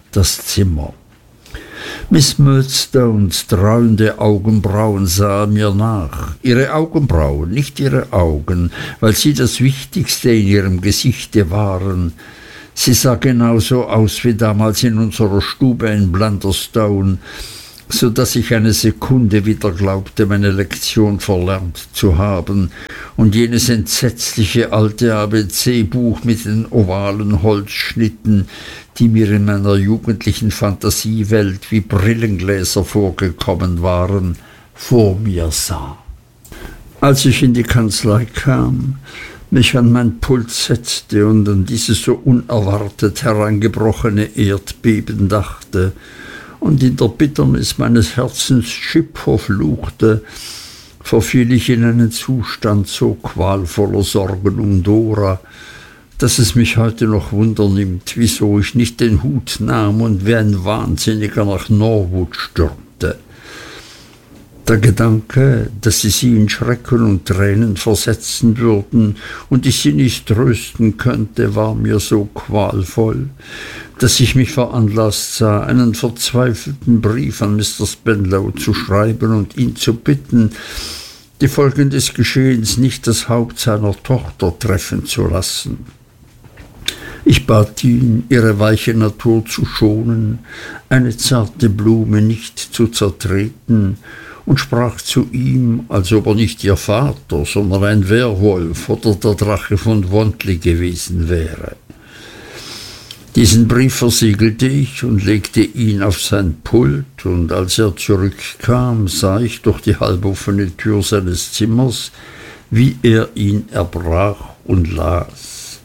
das Zimmer. Miss Murdstones drauende Augenbrauen sahen mir nach. Ihre Augenbrauen, nicht ihre Augen, weil sie das Wichtigste in ihrem Gesichte waren. Sie sah genauso aus wie damals in unserer Stube in Blunderstone, so dass ich eine Sekunde wieder glaubte, meine Lektion verlernt zu haben und jenes entsetzliche alte A B C-Buch mit den ovalen Holzschnitten, die mir in meiner jugendlichen Fantasiewelt wie Brillengläser vorgekommen waren, vor mir sah. Als ich in die Kanzlei kam, mich an mein Pult setzte und an dieses so unerwartet hereingebrochene Erdbeben dachte und in der Bitternis meines Herzens Chip verfluchte, verfiel ich in einen Zustand so qualvoller Sorgen um Dora, dass es mich heute noch wundernimmt, wieso ich nicht den Hut nahm und wie ein Wahnsinniger nach Norwood stürmte. Der Gedanke, dass sie sie in Schrecken und Tränen versetzen würden und ich sie nicht trösten könnte, war mir so qualvoll, dass ich mich veranlasst sah, einen verzweifelten Brief an Mister Spenlow zu schreiben und ihn zu bitten, die Folgen des Geschehens nicht das Haupt seiner Tochter treffen zu lassen. Ich bat ihn, ihre weiche Natur zu schonen, eine zarte Blume nicht zu zertreten, und sprach zu ihm, als ob er nicht ihr Vater, sondern ein Werwolf oder der Drache von Wantley gewesen wäre. Diesen Brief versiegelte ich und legte ihn auf sein Pult, und als er zurückkam, sah ich durch die halboffene Tür seines Zimmers, wie er ihn erbrach und las.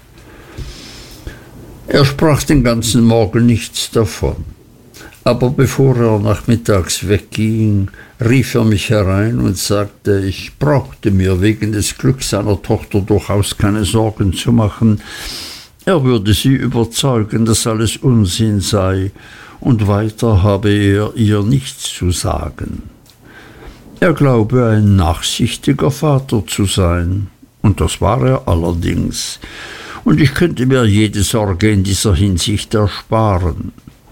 Er sprach den ganzen Morgen nichts davon. Aber bevor er nachmittags wegging, rief er mich herein und sagte, ich brauchte mir wegen des Glücks seiner Tochter durchaus keine Sorgen zu machen. Er würde sie überzeugen, dass alles Unsinn sei, und weiter habe er ihr nichts zu sagen. Er glaube, ein nachsichtiger Vater zu sein, und das war er allerdings, und ich könnte mir jede Sorge in dieser Hinsicht ersparen.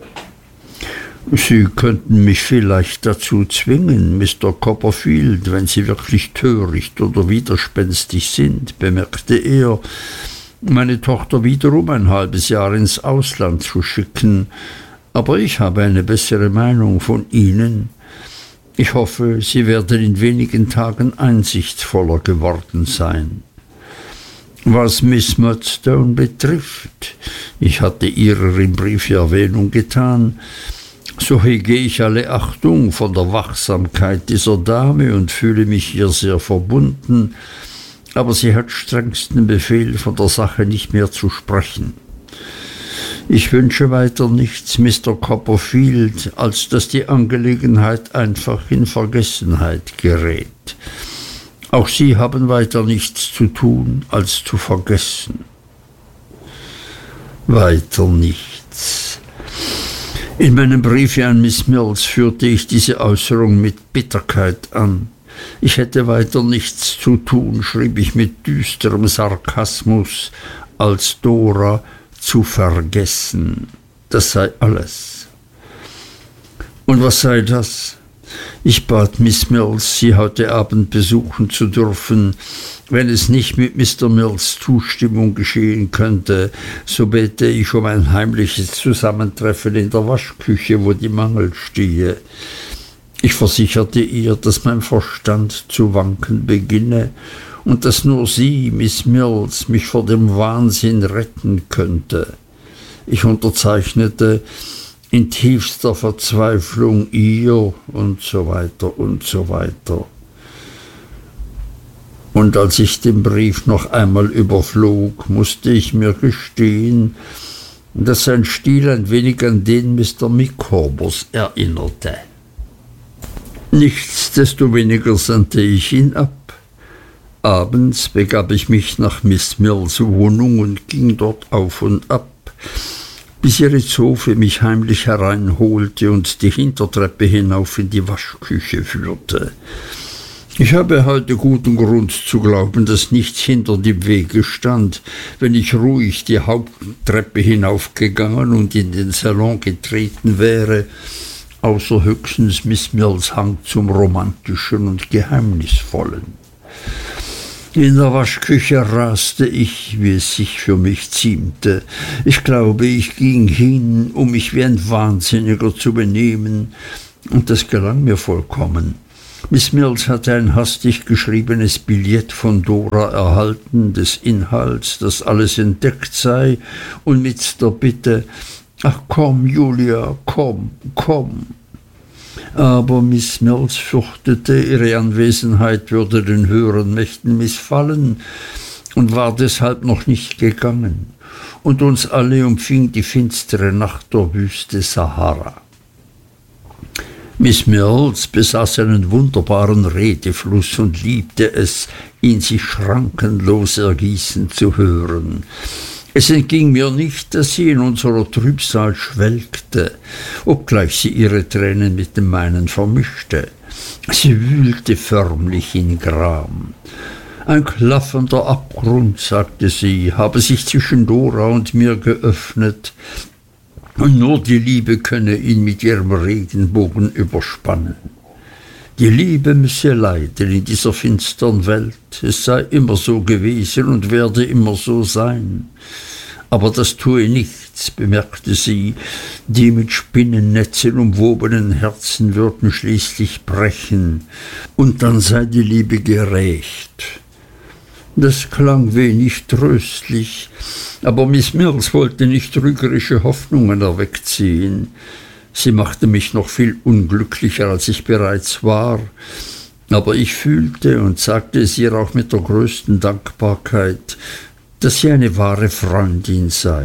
Sie könnten mich vielleicht dazu zwingen, Mister Copperfield, wenn Sie wirklich töricht oder widerspenstig sind, bemerkte er, meine Tochter wiederum ein halbes Jahr ins Ausland zu schicken, aber ich habe eine bessere Meinung von Ihnen. Ich hoffe, Sie werden in wenigen Tagen einsichtsvoller geworden sein. Was Miss Murdstone betrifft, ich hatte ihrer im Brief Erwähnung getan, so hege ich alle Achtung von der Wachsamkeit dieser Dame und fühle mich ihr sehr verbunden, aber sie hat strengsten Befehl, von der Sache nicht mehr zu sprechen. Ich wünsche weiter nichts, Mister Copperfield, als dass die Angelegenheit einfach in Vergessenheit gerät. Auch Sie haben weiter nichts zu tun, als zu vergessen. Weiter nichts. In meinem Briefe an Miss Mills führte ich diese Äußerung mit Bitterkeit an. Ich hätte weiter nichts zu tun, schrieb ich mit düsterem Sarkasmus, als Dora zu vergessen. Das sei alles. Und was sei das? Ich bat Miss Mills, sie heute Abend besuchen zu dürfen. Wenn es nicht mit Mister Mills Zustimmung geschehen könnte, so bäte ich um ein heimliches Zusammentreffen in der Waschküche, wo die Mangel stehe. Ich versicherte ihr, dass mein Verstand zu wanken beginne und dass nur sie, Miss Mills, mich vor dem Wahnsinn retten könnte. Ich unterzeichnete in tiefster Verzweiflung ihr und so weiter und so weiter. Und als ich den Brief noch einmal überflog, musste ich mir gestehen, dass sein Stil ein wenig an den Mister Micawbers erinnerte. Nichtsdestoweniger sandte ich ihn ab. Abends begab ich mich nach Miss Mills Wohnung und ging dort auf und ab, bis ihre Zofe mich heimlich hereinholte und die Hintertreppe hinauf in die Waschküche führte. Ich habe heute guten Grund zu glauben, dass nichts hinter dem Wege stand, wenn ich ruhig die Haupttreppe hinaufgegangen und in den Salon getreten wäre, außer höchstens Miss Mills Hang zum Romantischen und Geheimnisvollen. In der Waschküche raste ich, wie es sich für mich ziemte. Ich glaube, ich ging hin, um mich wie ein Wahnsinniger zu benehmen, und das gelang mir vollkommen. Miss Mills hatte ein hastig geschriebenes Billett von Dora erhalten, des Inhalts, dass alles entdeckt sei, und mit der Bitte, »Ach komm, Julia, komm, komm!« Aber Miss Mills fürchtete, ihre Anwesenheit würde den höheren Mächten missfallen und war deshalb noch nicht gegangen, und uns alle umfing die finstere Nacht der Wüste Sahara. Miss Mills besaß einen wunderbaren Redefluss und liebte es, ihn sich schrankenlos ergießen zu hören. Es entging mir nicht, dass sie in unserer Trübsal schwelgte, obgleich sie ihre Tränen mit den meinen vermischte. Sie wühlte förmlich in Gram. Ein klaffender Abgrund, sagte sie, habe sich zwischen Dora und mir geöffnet, und nur die Liebe könne ihn mit ihrem Regenbogen überspannen. Die Liebe müsse leiden in dieser finstern Welt, es sei immer so gewesen und werde immer so sein. Aber das tue nichts, bemerkte sie, die mit Spinnennetzen umwobenen Herzen würden schließlich brechen, und dann sei die Liebe gerächt. Das klang wenig tröstlich, aber Miss Mills wollte nicht trügerische Hoffnungen erweckt sehen. Sie machte mich noch viel unglücklicher, als ich bereits war, aber ich fühlte und sagte es ihr auch mit der größten Dankbarkeit, dass sie eine wahre Freundin sei.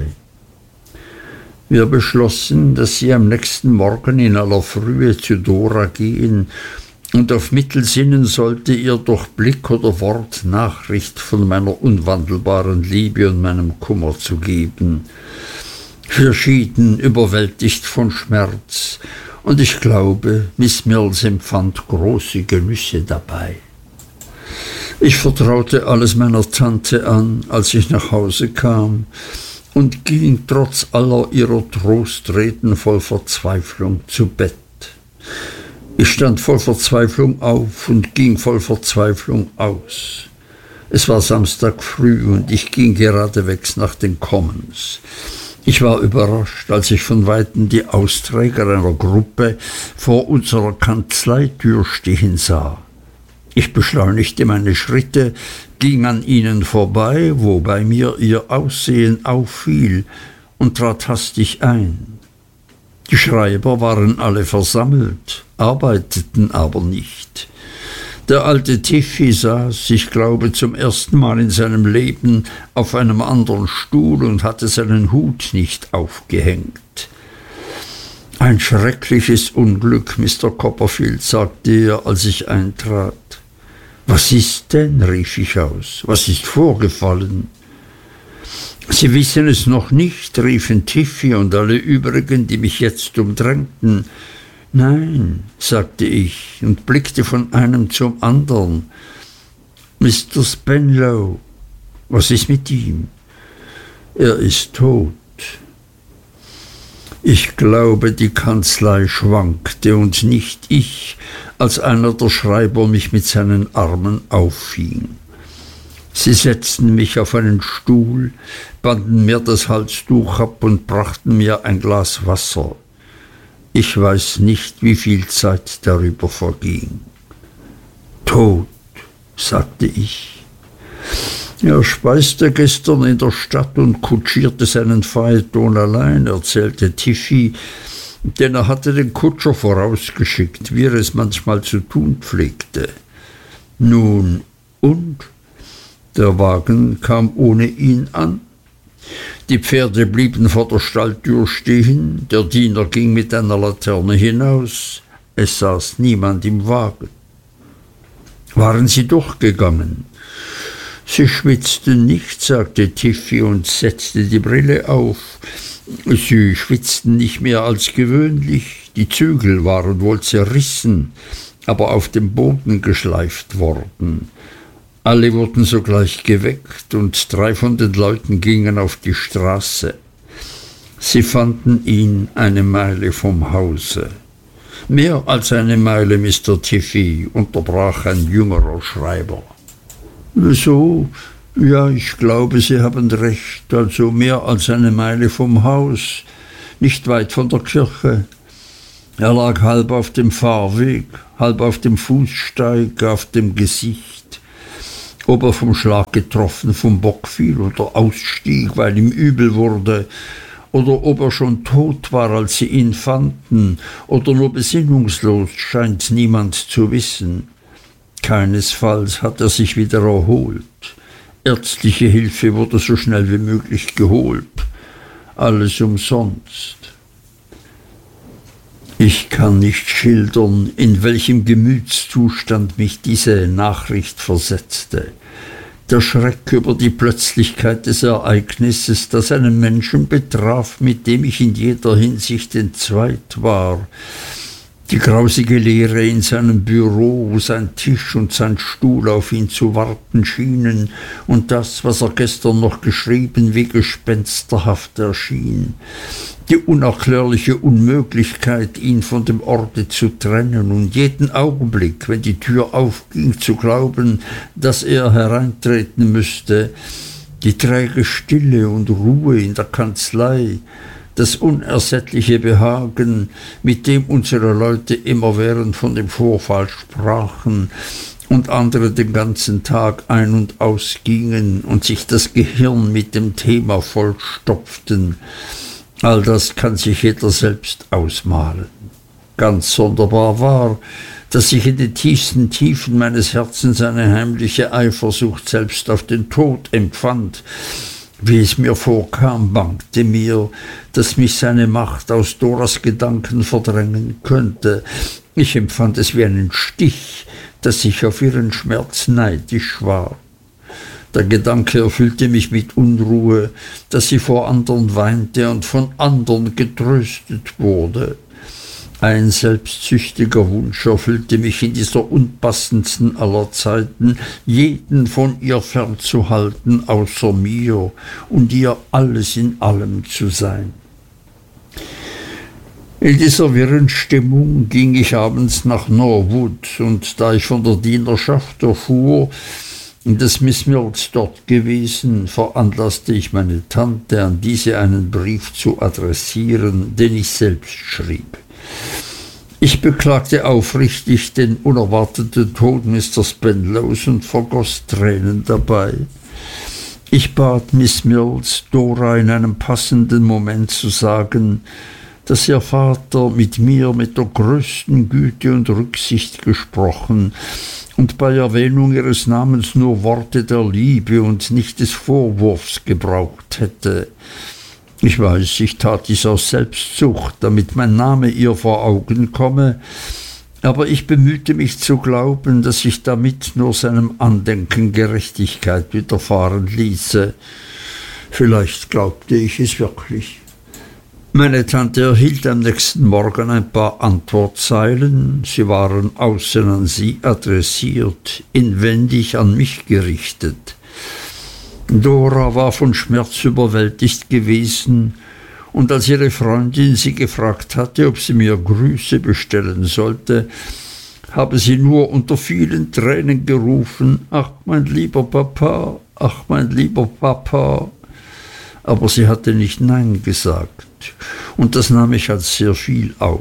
Wir beschlossen, dass sie am nächsten Morgen in aller Frühe zu Dora gehen und auf Mittel sinnen sollte, ihr durch Blick oder Wort Nachricht von meiner unwandelbaren Liebe und meinem Kummer zu geben. Wir schieden überwältigt von Schmerz, und ich glaube, Miss Mills empfand große Genüsse dabei. Ich vertraute alles meiner Tante an, als ich nach Hause kam, und ging trotz aller ihrer Trostreden voll Verzweiflung zu Bett. Ich stand voll Verzweiflung auf und ging voll Verzweiflung aus. Es war Samstag früh und ich ging geradewegs nach den Commons. Ich war überrascht, als ich von weitem die Austräger einer Gruppe vor unserer Kanzleitür stehen sah. Ich beschleunigte meine Schritte, ging an ihnen vorbei, wobei mir ihr Aussehen auffiel, und trat hastig ein. Die Schreiber waren alle versammelt, arbeiteten aber nicht. Der alte Tiffy saß, ich glaube zum ersten Mal in seinem Leben, auf einem anderen Stuhl und hatte seinen Hut nicht aufgehängt. »Ein schreckliches Unglück, Mister Copperfield«, sagte er, als ich eintrat. »Was ist denn?« rief ich aus. »Was ist vorgefallen?« »Sie wissen es noch nicht«, riefen Tiffy und alle übrigen, die mich jetzt umdrängten. »Nein«, sagte ich und blickte von einem zum anderen. »Mister Spenlow, was ist mit ihm?« »Er ist tot.« Ich glaube, die Kanzlei schwankte und nicht ich, als einer der Schreiber mich mit seinen Armen auffing. Sie setzten mich auf einen Stuhl, banden mir das Halstuch ab und brachten mir ein Glas Wasser. Ich weiß nicht, wie viel Zeit darüber verging. »Tot«, sagte ich. »Er speiste gestern in der Stadt und kutschierte seinen Phaeton allein«, erzählte Tiffy, denn er hatte den Kutscher vorausgeschickt, wie er es manchmal zu tun pflegte. »Nun, und?« Der Wagen kam ohne ihn an. Die Pferde blieben vor der Stalltür stehen, der Diener ging mit einer Laterne hinaus, es saß niemand im Wagen. »Waren Sie durchgegangen?« »Sie schwitzten nicht«, sagte Tiffy und setzte die Brille auf. »Sie schwitzten nicht mehr als gewöhnlich, die Zügel waren wohl zerrissen, aber auf dem Boden geschleift worden. Alle wurden sogleich geweckt, und drei von den Leuten gingen auf die Straße. Sie fanden ihn eine Meile vom Hause. »Mehr als eine Meile, Mister Tiffey«, unterbrach ein jüngerer Schreiber. »Wieso? Ja, ich glaube, Sie haben recht. Also mehr als eine Meile vom Haus, nicht weit von der Kirche. Er lag halb auf dem Fahrweg, halb auf dem Fußsteig, auf dem Gesicht. Ob er vom Schlag getroffen vom Bock fiel oder ausstieg, weil ihm übel wurde, oder ob er schon tot war, als sie ihn fanden, oder nur besinnungslos, scheint niemand zu wissen. Keinesfalls hat er sich wieder erholt. Ärztliche Hilfe wurde so schnell wie möglich geholt. Alles umsonst. Ich kann nicht schildern, in welchem Gemütszustand mich diese Nachricht versetzte. Der Schreck über die Plötzlichkeit des Ereignisses, das einen Menschen betraf, mit dem ich in jeder Hinsicht entzweit war. Die grausige Leere in seinem Büro, wo sein Tisch und sein Stuhl auf ihn zu warten schienen, und das, was er gestern noch geschrieben, wie gespensterhaft erschien. Die unerklärliche Unmöglichkeit, ihn von dem Orte zu trennen, und jeden Augenblick, wenn die Tür aufging, zu glauben, dass er hereintreten müsste. Die träge Stille und Ruhe in der Kanzlei, das unersättliche Behagen, mit dem unsere Leute immerwährend von dem Vorfall sprachen und andere den ganzen Tag ein- und ausgingen und sich das Gehirn mit dem Thema vollstopften. All das kann sich jeder selbst ausmalen. Ganz sonderbar war, dass ich in den tiefsten Tiefen meines Herzens eine heimliche Eifersucht selbst auf den Tod empfand. Wie es mir vorkam, bangte mir, dass mich seine Macht aus Doras Gedanken verdrängen könnte. Ich empfand es wie einen Stich, dass ich auf ihren Schmerz neidisch war. Der Gedanke erfüllte mich mit Unruhe, dass sie vor andern weinte und von andern getröstet wurde. Ein selbstsüchtiger Wunsch erfüllte mich in dieser unpassendsten aller Zeiten, jeden von ihr fernzuhalten außer mir und ihr alles in allem zu sein. In dieser wirren Stimmung ging ich abends nach Norwood, und da ich von der Dienerschaft erfuhr, dass Miss Mills dort gewesen, veranlasste ich meine Tante, an diese einen Brief zu adressieren, den ich selbst schrieb. Ich beklagte aufrichtig den unerwarteten Tod Mister Spenlows und vergoß Tränen dabei. Ich bat Miss Mills, Dora in einem passenden Moment zu sagen, dass ihr Vater mit mir mit der größten Güte und Rücksicht gesprochen und bei Erwähnung ihres Namens nur Worte der Liebe und nicht des Vorwurfs gebraucht hätte. Ich weiß, ich tat dies aus Selbstsucht, damit mein Name ihr vor Augen komme, aber ich bemühte mich zu glauben, dass ich damit nur seinem Andenken Gerechtigkeit widerfahren ließe. Vielleicht glaubte ich es wirklich. Meine Tante erhielt am nächsten Morgen ein paar Antwortzeilen. Sie waren außen an sie adressiert, inwendig an mich gerichtet. Dora war von Schmerz überwältigt gewesen, und als ihre Freundin sie gefragt hatte, ob sie mir Grüße bestellen sollte, habe sie nur unter vielen Tränen gerufen, »Ach, mein lieber Papa, ach, mein lieber Papa«, aber sie hatte nicht Nein gesagt, und das nahm ich als sehr viel auf.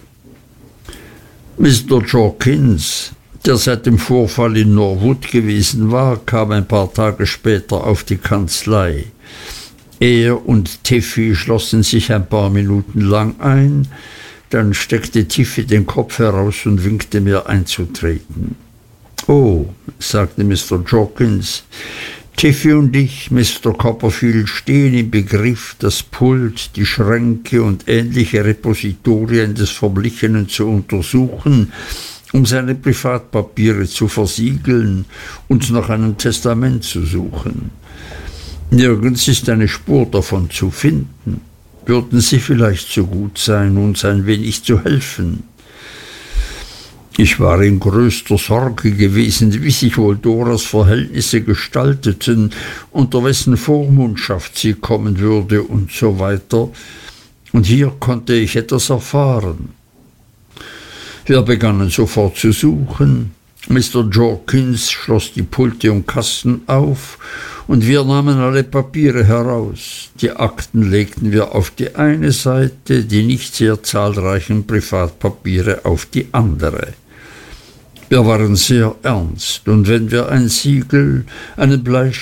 Mister Jorkins, der seit dem Vorfall in Norwood gewesen war, kam ein paar Tage später auf die Kanzlei. Er und Tiffey schlossen sich ein paar Minuten lang ein, dann steckte Tiffey den Kopf heraus und winkte mir einzutreten. »Oh«, sagte Mister Jorkins, »Tiffey und ich, Mister Copperfield, stehen im Begriff, das Pult, die Schränke und ähnliche Repositorien des Verblichenen zu untersuchen, um seine Privatpapiere zu versiegeln und nach einem Testament zu suchen. Nirgends ist eine Spur davon zu finden. Würden Sie vielleicht so gut sein, uns ein wenig zu helfen?« Ich war in größter Sorge gewesen, wie sich wohl Doras Verhältnisse gestalteten, unter wessen Vormundschaft sie kommen würde und so weiter. Und hier konnte ich etwas erfahren. Wir begannen sofort zu suchen. Mister Jorkins schloss die Pulte und Kasten auf, und wir nahmen alle Papiere heraus. Die Akten legten wir auf die eine Seite, die nicht sehr zahlreichen Privatpapiere auf die andere. Wir waren sehr ernst, und wenn wir ein Siegel, einen Bleistift